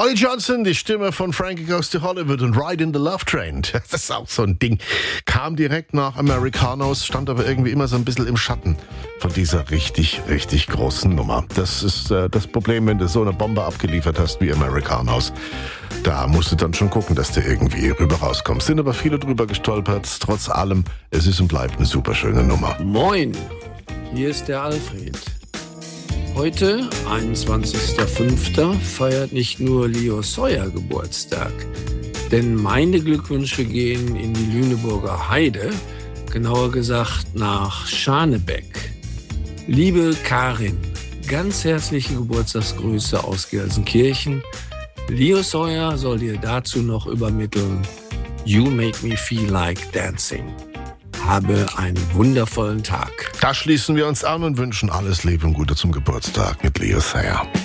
Holly Johnson, die Stimme von Frankie Goes to Hollywood und Ride in the Love Train. Das ist auch so ein Ding. Kam direkt nach Americanos, stand aber irgendwie immer so ein bisschen im Schatten von dieser richtig, richtig großen Nummer. Das ist das Problem, wenn du so eine Bombe abgeliefert hast wie Americanos. Da musst du dann schon gucken, dass du irgendwie rüber rauskommst. Sind aber viele drüber gestolpert. Trotz allem, es ist und bleibt eine super schöne Nummer. Moin, hier ist der Alfred. Heute, 21.05., feiert nicht nur Leo Sayer Geburtstag, denn meine Glückwünsche gehen in die Lüneburger Heide, genauer gesagt nach Scharnebeck. Liebe Karin, ganz herzliche Geburtstagsgrüße aus Gelsenkirchen. Leo Sayer soll dir dazu noch übermitteln: You make me feel like dancing. Habe einen wundervollen Tag. Da schließen wir uns an und wünschen alles Liebe und Gute zum Geburtstag mit Leo Sayer.